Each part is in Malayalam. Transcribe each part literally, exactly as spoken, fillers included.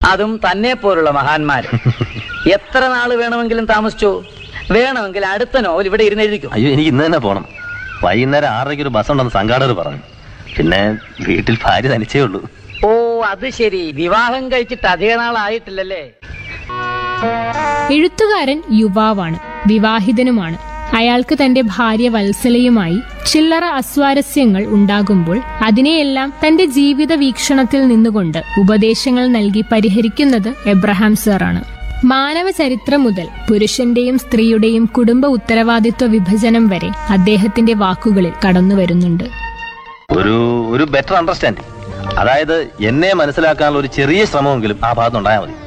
അതും തന്നെ പോലുള്ള മഹാന്മാര്. എത്ര നാള് വേണമെങ്കിലും താമസിച്ചോ? വേണമെങ്കിൽ അടുത്ത നോവൽ ഇവിടെ ഇരുന്നെഴുതിക്കും. അയ്യോ, എനിക്ക് ഇന്ന് തന്നെ പോണം. വൈകുന്നേരം ആറരയ്ക്ക് ഒരു ബസ് ഉണ്ടെന്ന് സംഘാടകർ പറഞ്ഞു. പിന്നെ വീട്ടിൽ ഭാര്യ തനിച്ചേ ഉള്ളൂ. ഓ, അത് ശരി. വിവാഹം കഴിച്ചിട്ട് അധിക നാളായിട്ടില്ലല്ലേ? എഴുത്തുകാരൻ യുവാവാണ്, വിവാഹിതനുമാണ്. അയാൾക്ക് തന്റെ ഭാര്യ വത്സലയുമായി ചില്ലറ അസ്വാരസ്യങ്ങൾ ഉണ്ടാകുമ്പോൾ അതിനെയെല്ലാം തന്റെ ജീവിത വീക്ഷണത്തിൽ നിന്നുകൊണ്ട് ഉപദേശങ്ങൾ നൽകി പരിഹരിക്കുന്നത് എബ്രഹാം സാറാണ്. മാനവ ചരിത്രം മുതൽ പുരുഷന്റെയും സ്ത്രീയുടെയും കുടുംബ ഉത്തരവാദിത്വ വിഭജനം വരെ അദ്ദേഹത്തിന്റെ വാക്കുകളിൽ കടന്നുവരുന്നുണ്ട്. ഒരു ഒരു ബെറ്റർ അണ്ടർസ്റ്റാൻഡിങ്, അതായത് എന്നെ മനസ്സിലാക്കാനുള്ള ഒരു ചെറിയ ശ്രമമെങ്കിലും ആ ഭാഗത്തുണ്ടായാൽ മതി.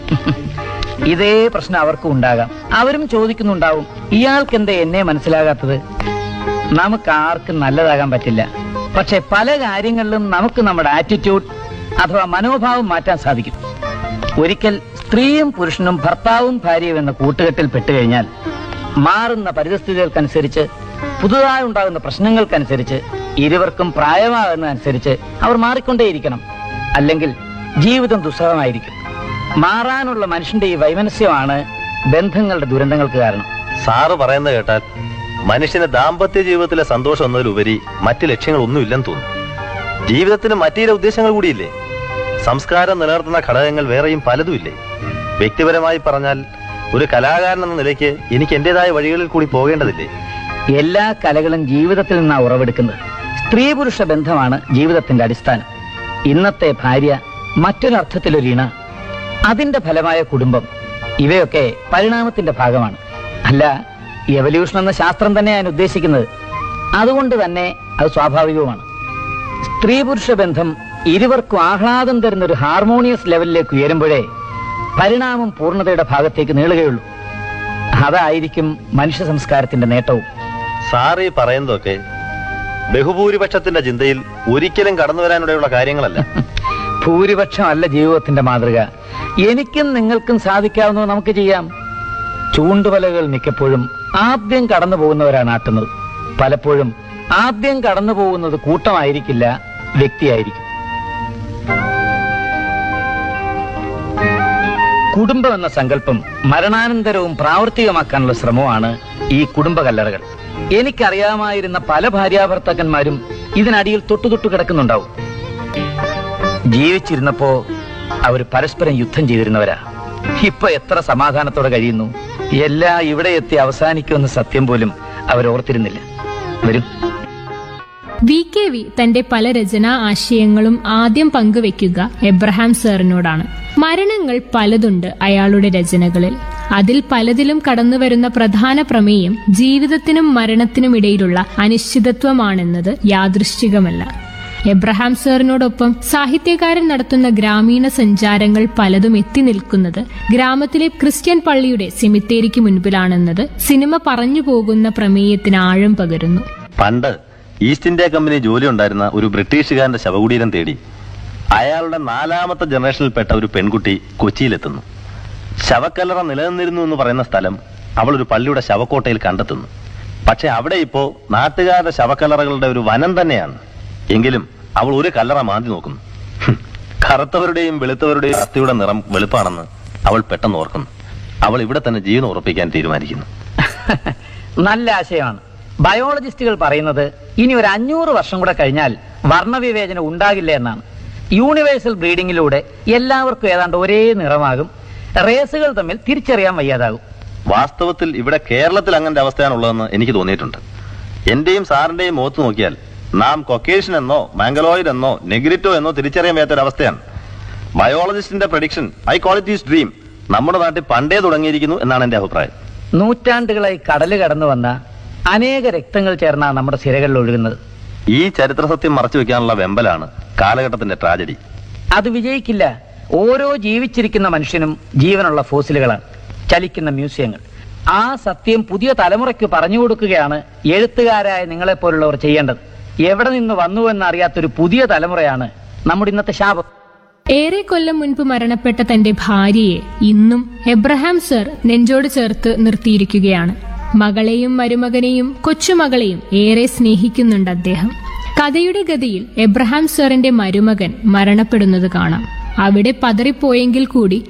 ഇതേ പ്രശ്നം അവർക്കും ഉണ്ടാകാം. അവരും ചോദിക്കുന്നുണ്ടാവും, ഇയാൾക്ക് എന്താ എന്നെ മനസ്സിലാകാത്തത്? നമുക്ക് ആർക്കും നല്ലതാകാൻ പറ്റില്ല. പക്ഷെ പല കാര്യങ്ങളിലും നമുക്ക് നമ്മുടെ ആറ്റിറ്റ്യൂഡ് അഥവാ മനോഭാവം മാറ്റാൻ സാധിക്കും. ഒരിക്കൽ സ്ത്രീയും പുരുഷനും ഭർത്താവും ഭാര്യയും എന്ന കൂട്ടുകെട്ടിൽ പെട്ടുകഴിഞ്ഞാൽ മാറുന്ന പരിതസ്ഥിതികൾക്കനുസരിച്ച്, പുതുതായി ഉണ്ടാകുന്ന പ്രശ്നങ്ങൾക്കനുസരിച്ച്, ഇരുവർക്കും പ്രായമാകുന്നതനുസരിച്ച് അവർ മാറിക്കൊണ്ടേയിരിക്കണം. അല്ലെങ്കിൽ ജീവിതം ദുസ്സഹമായിരിക്കും. മാറാനുള്ള മനുഷ്യന്റെ ഈ വൈമനസ്യമാണ് ബന്ധങ്ങളുടെ ദുരന്തങ്ങൾക്ക് കാരണം. സാറ് പറയുന്നത് കേട്ടാൽ മനുഷ്യന് ദാമ്പത്യ ജീവിതത്തിലെ സന്തോഷം എന്നതിലുപരി മറ്റ് ലക്ഷ്യങ്ങളൊന്നും ഇല്ലെന്ന് തോന്നുന്നു. ജീവിതത്തിന് മറ്റു ചില ഉദ്ദേശങ്ങൾ കൂടിയില്ലേ? സംസ്കാരം നിലനിർത്തുന്ന ഘടകങ്ങൾ വേറെയും പലതുമില്ലേ? വ്യക്തിപരമായി പറഞ്ഞാൽ ഒരു കലാകാരൻ എന്ന നിലയ്ക്ക് എനിക്ക് എന്റേതായ വഴികളിൽ കൂടി പോകേണ്ടതില്ലേ? എല്ലാ കലകളും ജീവിതത്തിൽ നിന്നാണ് ഉറവെടുക്കുന്നത്. സ്ത്രീ പുരുഷ ബന്ധമാണ് ജീവിതത്തിന്റെ അടിസ്ഥാനം. ഇന്നത്തെ ഭാര്യ മറ്റൊരർത്ഥത്തിലൊരു ഇണ, അതിന്റെ ഫലമായ കുടുംബം, ഇവയൊക്കെ പരിണാമത്തിന്റെ ഭാഗമാണ്. അല്ല, എവല്യൂഷൻ എന്ന ശാസ്ത്രം തന്നെ ഞാൻ ഉദ്ദേശിക്കുന്നത്. അതുകൊണ്ട് തന്നെ അത് സ്വാഭാവികവുമാണ്. സ്ത്രീ പുരുഷ ബന്ധം ഇരുവർക്കും ആഹ്ലാദം തരുന്ന ഒരു ഹാർമോണിയസ് ലെവലിലേക്ക് ഉയരുമ്പോഴേ പരിണാമം പൂർണ്ണതയുടെ ഭാഗത്തേക്ക് നീളുകയുള്ളൂ. അതായിരിക്കും മനുഷ്യ സംസ്കാരത്തിന്റെ നേട്ടവും. സാറ് ഈ പറയുന്നതൊക്കെ ബഹുഭൂരിപക്ഷത്തിന്റെ ചിന്തയിൽ ഒരിക്കലും കടന്നു വരാനിടയുള്ള കാര്യങ്ങളല്ല. ഭൂരിപക്ഷം അല്ല ജീവിതത്തിന്റെ മാതൃക. എനിക്കും നിങ്ങൾക്കും സാധിക്കാവുന്നത് നമുക്ക് ചെയ്യാം. ചൂണ്ടുവലകൾ മിക്കപ്പോഴും ആദ്യം കടന്നു പോകുന്നവരാണ് ആട്ടുന്നത്. പലപ്പോഴും ആദ്യം കടന്നു പോകുന്നത് കൂട്ടമായിരിക്കില്ല, വ്യക്തിയായിരിക്കും. കുടുംബം എന്ന സങ്കല്പം മരണാനന്തരവും പ്രാവർത്തികമാക്കാനുള്ള ശ്രമമാണ് ഈ കുടുംബ കല്ലറകൾ. എനിക്കറിയാമായിരുന്ന പല ഭാര്യാഭർത്താക്കന്മാരും ഇതിനടിയിൽ തൊട്ടുതൊട്ടു കിടക്കുന്നുണ്ടാവും. ജീവിച്ചിരുന്നപ്പോ അവർ പരസ്പരം യുദ്ധം ചെയ്തിരുന്നവരാ. ഇപ്പൊ എത്ര സമാധാനത്തോടെ കഴിയുന്നു. എല്ലാം ഇവിടെ എത്തി അവസാനിക്കുമെന്ന സത്യം പോലും അവരോർത്തിരുന്നില്ല. വരും. വി കെ വി തന്റെ പല രചനാ ആശയങ്ങളും ആദ്യം പങ്കുവെക്കുക എബ്രഹാം സാറിനോടാണ്. മരണങ്ങൾ പലതുണ്ട് അയാളുടെ രചനകളിൽ. അതിൽ പലതിലും കടന്നുവരുന്ന പ്രധാന പ്രമേയം ജീവിതത്തിനും മരണത്തിനും ഇടയിലുള്ള അനിശ്ചിതത്വമാണെന്നത് യാദൃശ്ചികമല്ല. എബ്രഹാം സാറിനോടൊപ്പം സാഹിത്യകാരൻ നടത്തുന്ന ഗ്രാമീണ സഞ്ചാരങ്ങൾ പലതും എത്തി നിൽക്കുന്നത് ഗ്രാമത്തിലെ ക്രിസ്ത്യൻ പള്ളിയുടെ സെമിത്തേരിക്ക് മുൻപിലാണെന്നത് സിനിമ പറഞ്ഞു പോകുന്ന പ്രമേയത്തിന് ആഴം പകരുന്നു. പണ്ട് ഈസ്റ്റ് ഇന്ത്യ കമ്പനി ജോലി ഉണ്ടായിരുന്ന ഒരു ബ്രിട്ടീഷുകാരന്റെ ശവകുടീരം തേടി അയാളുടെ നാലാമത്തെ ജനറേഷനിൽപ്പെട്ട ഒരു പെൺകുട്ടി കൊച്ചിയിലെത്തുന്നു. ശവക്കല്ലറ നിലനിന്നിരുന്നു എന്ന് പറയുന്ന സ്ഥലം അവൾ ഒരു പള്ളിയുടെ ശവക്കോട്ടയിൽ കണ്ടെത്തുന്നു. പക്ഷെ അവിടെ ഇപ്പോ നാട്ടുകാരുടെ ശവക്കല്ലറകളുടെ ഒരു വനം തന്നെയാണ്. എങ്കിലും അവൾ ഒരു കല്ലറ മാന്തി നോക്കുന്നു. കറുത്തവരുടെയും വെളുത്തവരുടെയും അസ്ഥിയുടെ നിറം വെളുപ്പാണെന്ന് അവൾ പെട്ടെന്ന് ഓർക്കുന്നു. അവൾ ഇവിടെ തന്നെ ജീവൻ ഉറപ്പിക്കാൻ തീരുമാനിക്കുന്നു. നല്ല ആശയമാണ്. ബയോളജിസ്റ്റുകൾ പറയുന്നത് ഇനി ഒരു അഞ്ഞൂറ് വർഷം കൂടെ കഴിഞ്ഞാൽ വർണ്ണവിവേചനം ഉണ്ടാകില്ല എന്നാണ്. യൂണിവേഴ്സൽ ബ്രീഡിങ്ങിലൂടെ എല്ലാവർക്കും ഏതാണ്ട് ഒരേ നിറമാകും. റേസുകൾ തമ്മിൽ തിരിച്ചറിയാൻ വയ്യാതാകും. വാസ്തവത്തിൽ ഇവിടെ കേരളത്തിൽ അങ്ങനത്തെ അവസ്ഥയാണുള്ളതെന്ന് എനിക്ക് തോന്നിയിട്ടുണ്ട്. എന്റെയും സാറിന്റെയും മുഖത്ത് നോക്കിയാൽ നാം കൊക്കേഷ്യൻ എന്നോ മാംഗലോയിഡ് എന്നോ നെഗ്രിറ്റോ എന്നോ തിരിച്ചറിയാൻ വയ്യാത്തൊരവസ്ഥയാണ്. ബയോളജിസ്റ്റിന്റെ prediction, I call it is dream, നമ്മുടെ നാട്ടിൽ പണ്ടേ തുടങ്ങിയിരിക്കുന്നു എന്നാണ് എന്റെ അഭിപ്രായം. നൂറ്റാണ്ടുകളായി കടല് കടന്നു വന്ന അനേക രക്തങ്ങൾ ചേർന്നാണ് നമ്മുടെ സിരകളിൽ ഒഴുകുന്നത്. ഈ ചരിത്ര സത്യം മറച്ചു വെക്കാനുള്ള വെമ്പലാണ് കാലഘട്ടത്തിന്റെ ട്രാജഡി. അത് വിജയിക്കില്ല. ഓരോ ജീവിച്ചിരിക്കുന്ന മനുഷ്യനും ജീവനുള്ള ഫോസിലുകളാണ്, ചലിക്കുന്ന മ്യൂസിയങ്ങൾ. ആ സത്യം പുതിയ തലമുറയ്ക്ക് പറഞ്ഞു കൊടുക്കുകയാണ് എഴുത്തുകാരായ നിങ്ങളെപ്പോലുള്ളവർ ചെയ്യേണ്ടത്. എവിടെ നിന്ന് വന്നു എന്നറിയാത്തൊരു പുതിയ തലമുറയാണ് നമ്മുടെ ഇന്നത്തെ ശാപം. ഏറെ കൊല്ലം മുൻപ് മരണപ്പെട്ട തന്റെ ഭാര്യയെ ഇന്നും എബ്രഹാം സർ നെഞ്ചോട് ചേർത്ത് നിർത്തിയിരിക്കുകയാണ്. മകളെയും മരുമകനെയും കൊച്ചുമകളെയും ഏറെ സ്നേഹിക്കുന്നുണ്ട് അദ്ദേഹം. കഥയുടെ ഗതിയിൽ എബ്രഹാം സാറിന്റെ മരുമകൻ മരണപ്പെടുന്നത് കാണാം. അവിടെ പതറിപ്പോയെങ്കിൽ കൂടി